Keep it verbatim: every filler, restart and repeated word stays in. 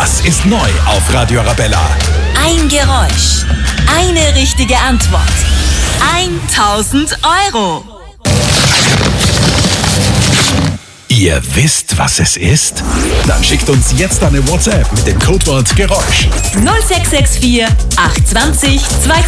Was ist neu auf Radio Arabella? Ein Geräusch. Eine richtige Antwort. tausend Euro. Ihr wisst, was es ist? Dann schickt uns jetzt eine WhatsApp mit dem Codewort Geräusch. null sechs sechs vier acht zwei null zwei